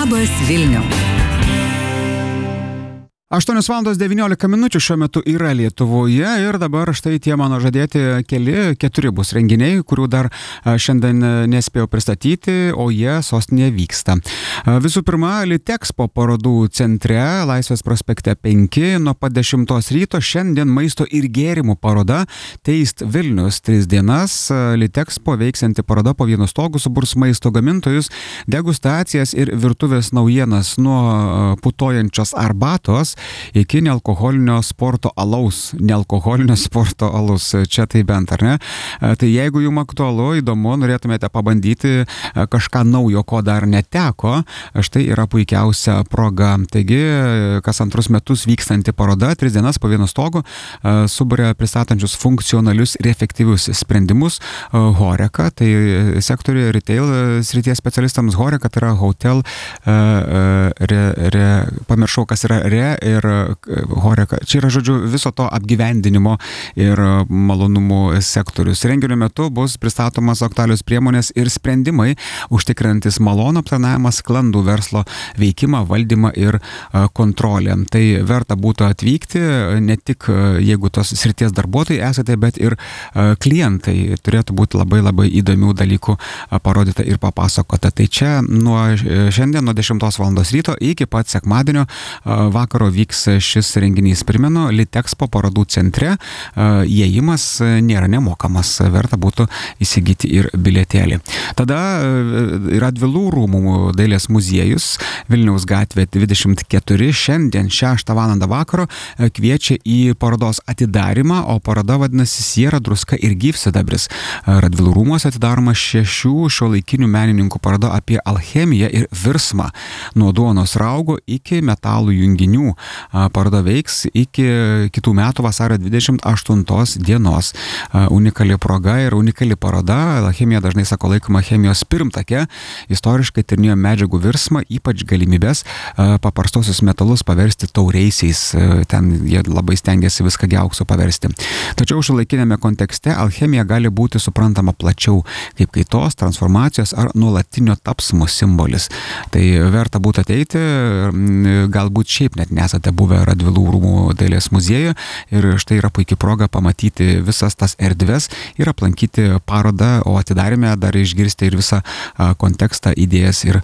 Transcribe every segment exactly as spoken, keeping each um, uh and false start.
Labas Vilniau. aštuonios valandos devyniolika minučių šiuo metu yra Lietuvoje ir dabar štai tie mano žadėti keli, keturi bus renginiai, kurių dar šiandien nespėjau pristatyti, o jie sostinėje vyksta. Visų pirma, Litexpo parodų centre, Laisvės prospekte penki, nuo pat dešimtos ryto šiandien maisto ir gėrimų paroda Taste Vilnius tris dienas. Litexpo veiksianti paroda po vienu stogu suburs maisto gamintojus, degustacijas ir virtuvės naujienas nuo putojančios arbatos iki nealkoholinio sporto alaus. Nealkoholinio sporto alus, čia tai bent, ar ne? Tai jeigu jums aktualu, įdomu, norėtumėte pabandyti kažką naujo, ko dar neteko, štai yra puikiausia proga. Taigi, kas antrus metus vykstanti paroda, tris dienas po vienu stogu, suburia pristatančius funkcionalius ir efektyvius sprendimus Horeca, tai sektoriuje retail srities specialistams Horeca, tai yra hotel, re, re, pamiršau, kas yra re, ir Horeca. Čia yra, žodžiu, viso to apgyvendinimo ir malonumų sektorius. Renginio metu bus pristatomas aktualios priemonės ir sprendimai, užtikrantis malonų aptarnavimą, sklandų verslo veikimą, valdymą ir kontrolę. Tai verta būtų atvykti, ne tik jeigu tos srities darbuotojai esate, bet ir klientai. Turėtų būti labai labai įdomių dalykų parodyta ir papasakota. Tai čia nuo šiandien, nuo dešimtos valandos ryto iki pat sekmadienio vakaro vyks šis renginys. Primenu, Litexpo parodų centre įėjimas nėra nemokamas, verta būtų įsigyti ir bilietėlį. Tada yra Radvilų rūmų dailės muziejus, Vilniaus gatvė dvidešimt keturi, šiandien šeštą valandą vakaro kviečia į parodos atidarymą, o paroda vadinasi Siera, druska ir gyvsidabris. Radvilų rūmuose atidaroma šešių šiuolaikinių menininkų paroda apie alchemiją ir virsmą, nuo duonos raugo iki metalų junginių. Paroda veiks iki kitų metų vasario dvidešimt aštuntos dienos. Unikali proga ir unikali paroda. Alchemija dažnai sako laikoma chemijos pirmtake. Istoriškai tyrinėjo medžiagų virsmą, ypač galimybės paprastosius metalus paversti tauriaisiais. Ten jie labai stengiasi viską auksu paversti. Tačiau šiuolaikinėme kontekste alchemija gali būti suprantama plačiau, kaip kaitos, transformacijos ar nuolatinio tapsmo simbolis. Tai verta būtų ateiti, galbūt šiaip net nesate buvę Radvilų rūmų dailės muziejuje ir štai yra puikia proga pamatyti visas tas erdves ir aplankyti parodą, o atidarime dar išgirsti ir visą kontekstą, idėjas ir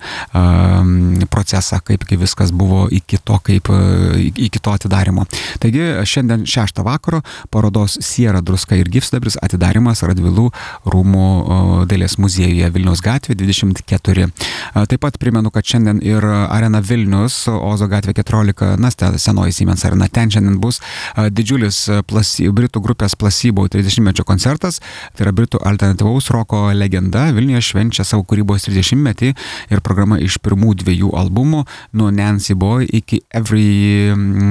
um, procesą, kaipgi viskas buvo iki to, kaip, iki to atidarimo. Taigi šiandien šeštą vakaro parodos Siera, druska ir gyvsidabris atidarymas Radvilų rūmų dailės muziejuje Vilniaus gatvė dvidešimt keturi. Taip pat primenu, kad šiandien ir Arena Vilnius, Ozo gatvė keturiolika, na, senoji Siemens arena, ten šiandien bus didžiulis plasi, Britų grupės Placebo trisdešimtmečio koncertas, tai yra Britų alternatyvaus roko legenda, Vilniuje švenčia savo kūrybos trisdešimtmetį ir programa iš pirmų dviejų albumų, nuo Nancy Boy iki Every,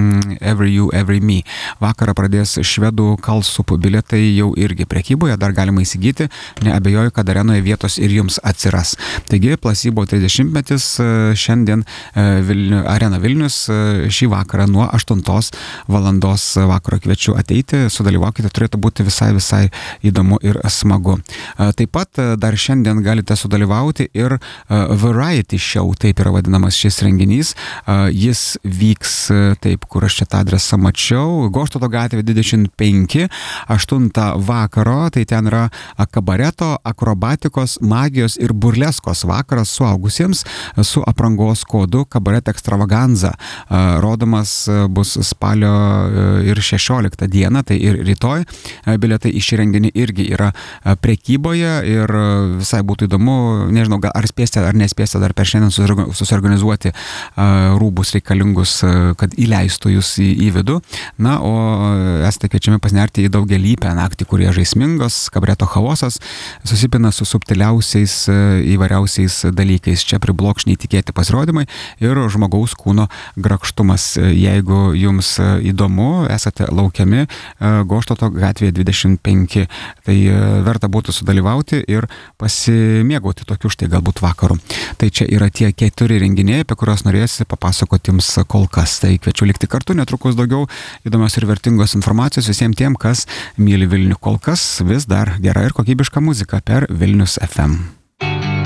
Every You, Every Me. Vakarą pradės švedų Kalsup, bilietai jau irgi prekyboje, dar galima įsigyti, neabejoju, kad arenoje vietos ir jums atsiras. Taigi, Placebo trisdešimtmetis šiandien Vilnių, Arena Vilnius šį vakarą nuo aštuntos valandos vakaro kviečiu ateiti, sudalyvaukite, turėtų būti visai visai įdomu ir smagu. Taip pat dar šiandien galite sudalyvauti ir Variety Show, taip yra vadinamas šis renginys. Jis vyks, taip, kur aš čia tą adresą mačiau, Goštauto gatvė dvidešimt penki, aštuntą vakaro, tai ten yra kabareto, akrobatikos, magijos ir burleskos vakaras suaugusiems su aprangos kodu Kabaret Extravaganza. Rodomas bus spalio ir šešioliktą dieną, tai ir rytoj. Bilietai iš renginį irgi yra prekyboje ir visai būtų įdomu, nežinau, ar spėsite ar nespėsite dar per šiandien susiorganizuoti rūbus reikalingus, kad įleistų jūs į, į vidų. Na, o esate kviečiami pasinerti į daugelįpę naktį, kurie žaismingos, kabareto chaosas susipina su subtiliausiais įvairiausiais dalykais. Čia priblokšniai tikėti pasirodymai ir žmogaus kūno grakštumas. Jeigu jums įdomu, esate laukiami Goštauto gatvėje dvidešimt penki, tai verta būtų sudalyvauti ir pasimėgauti tokiu štai galbūt vakaru. Tai čia yra tie keturi renginiai, apie kuriuos norėsi papasakoti jums kol kas. Tai kviečiu likti kartu, netrukus daugiau įdomios ir vertingos informacijos visiems tiem, kas myli Vilnių. Kol kas vis dar gera ir kokybiška muzika per Vilnius F M.